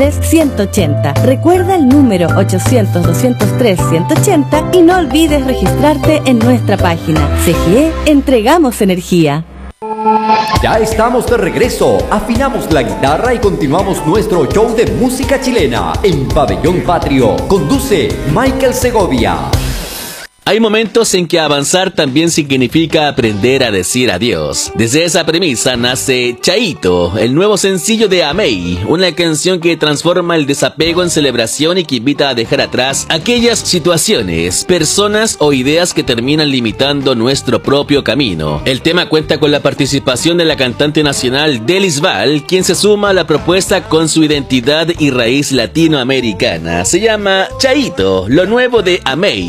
180. Recuerda el número 800-203-180 y no olvides registrarte en nuestra página. CGE, entregamos energía. Ya estamos de regreso, afinamos la guitarra y continuamos nuestro show de música chilena en Pabellón Patrio. Conduce Michael Segovia. Hay momentos en que avanzar también significa aprender a decir adiós. Desde esa premisa nace Chaito, el nuevo sencillo de Amey, una canción que transforma el desapego en celebración y que invita a dejar atrás aquellas situaciones, personas o ideas que terminan limitando nuestro propio camino. El tema cuenta con la participación de la cantante nacional Delis Val, quien se suma a la propuesta con su identidad y raíz latinoamericana. Se llama Chaito, lo nuevo de Amey.